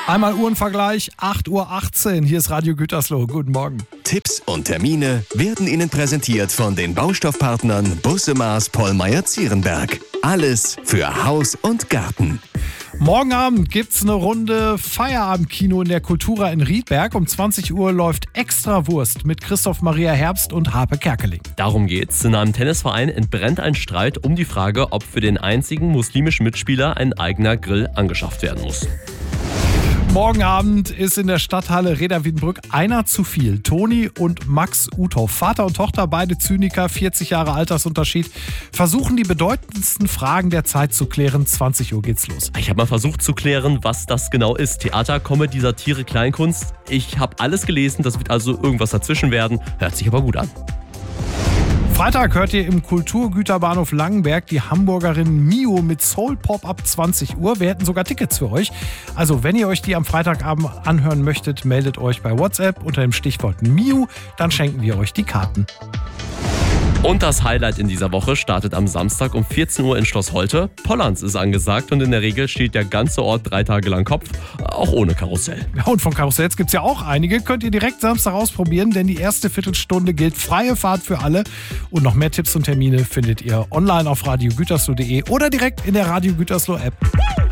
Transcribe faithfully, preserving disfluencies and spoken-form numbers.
Einmal Uhrenvergleich, acht Uhr achtzehn. Hier ist Radio Gütersloh. Guten Morgen. Tipps und Termine werden Ihnen präsentiert von den Baustoffpartnern Busse-Maß Pollmeyer-Zierenberg. Alles für Haus und Garten. Morgen Abend gibt's eine Runde Feierabendkino in der Kultura in Riedberg. Um zwanzig Uhr läuft Extrawurst mit Christoph Maria Herbst und Harpe Kerkeling. Darum geht's. In einem Tennisverein entbrennt ein Streit um die Frage, ob für den einzigen muslimischen Mitspieler ein eigener Grill angeschafft werden muss. Morgen Abend ist in der Stadthalle Reda-Wiedenbrück einer zu viel. Toni und Max Uthoff, Vater und Tochter, beide Zyniker, vierzig Jahre Altersunterschied, versuchen die bedeutendsten Fragen der Zeit zu klären. zwanzig Uhr geht's los. Ich habe mal versucht zu klären, was das genau ist. Theater, Comedy, Satire, Kleinkunst. Ich habe alles gelesen, das wird also irgendwas dazwischen werden. Hört sich aber gut an. Freitag hört ihr im Kulturgüterbahnhof Langenberg die Hamburgerin Mio mit Soul Pop ab zwanzig Uhr. Wir hätten sogar Tickets für euch. Also wenn ihr euch die am Freitagabend anhören möchtet, meldet euch bei WhatsApp unter dem Stichwort Mio, dann schenken wir euch die Karten. Und das Highlight in dieser Woche startet am Samstag um vierzehn Uhr in Schloss Holte. Pollanz ist angesagt und in der Regel steht der ganze Ort drei Tage lang Kopf, auch ohne Karussell. Ja, und von Karussells gibt es ja auch einige. Könnt ihr direkt Samstag ausprobieren, denn die erste Viertelstunde gilt freie Fahrt für alle. Und noch mehr Tipps und Termine findet ihr online auf radio gütersloh punkt de oder direkt in der Radio Gütersloh App.